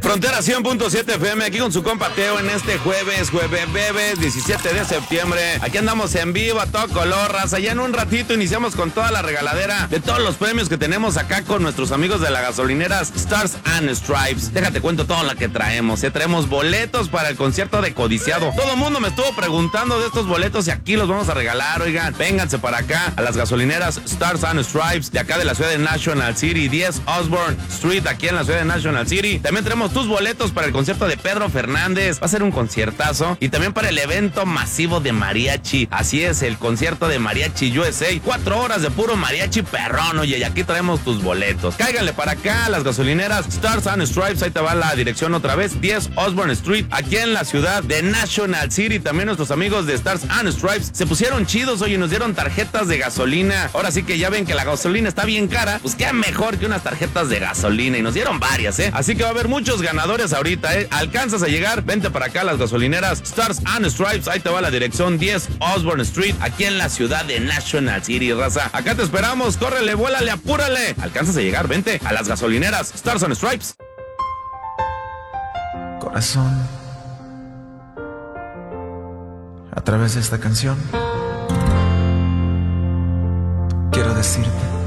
Frontera 100.7 FM, aquí con su compa Teo en este jueves 17 de septiembre. Aquí andamos en vivo a todo color, raza. Ya en un ratito iniciamos con toda la regaladera de todos los premios que tenemos acá con nuestros amigos de la gasolinera Stars and Stripes. Déjate cuento todo lo que traemos. Traemos boletos para el concierto de Codiciado. Todo el mundo me estuvo preguntando de estos boletos y aquí los vamos a regalar. Oigan, vénganse para acá a las gasolineras Stars and Stripes de acá de la ciudad de National City, 10 Osborne Street, aquí en la ciudad de National City. También tenemos tus boletos para el concierto de Pedro Fernández. Va a ser un conciertazo. Y también para el evento masivo de mariachi. Así es, el concierto de Mariachi USA. 4 horas de puro mariachi perrón. Oye, y aquí traemos tus boletos. Cáiganle para acá a las gasolineras Stars and Stripes. Ahí te va la dirección otra vez. 10 Osborne Street, aquí en la ciudad de National City. También nuestros amigos de Stars and Stripes se pusieron chidos. Oye, nos dieron tarjetas de gasolina. Ahora sí que ya ven que la gasolina está bien cara. Pues qué mejor que unas tarjetas de gasolina. Y nos dieron varias, Así que va a haber muchos ganadores ahorita, Alcanzas a llegar, vente para acá a las gasolineras Stars and Stripes. Ahí te va la dirección, 10 Osborne Street, aquí en la ciudad de National City, raza. Acá te esperamos, córrele, vuélale, apúrale. Alcanzas a llegar, vente a las gasolineras Stars and Stripes. Corazón, a través de esta canción quiero decirte